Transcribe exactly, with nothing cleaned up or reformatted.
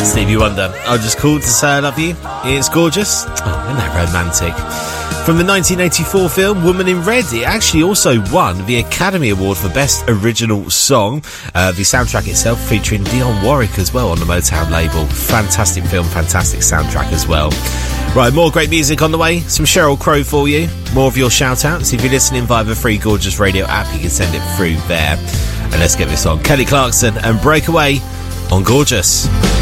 Stevie Wonder. I just called to say I love you. It's gorgeous. Oh, isn't that romantic? From the nineteen eighty-four film Woman in Red, it actually also won the Academy Award for Best Original Song. Uh, the soundtrack itself featuring Dionne Warwick as well on the Motown label. Fantastic film, fantastic soundtrack as well. Right, more great music on the way. Some Sheryl Crow for you. More of your shout-outs. If you're listening via the free Gorgeous Radio app, you can send it through there. And let's get this on. Kelly Clarkson and Breakaway on Gorgeous.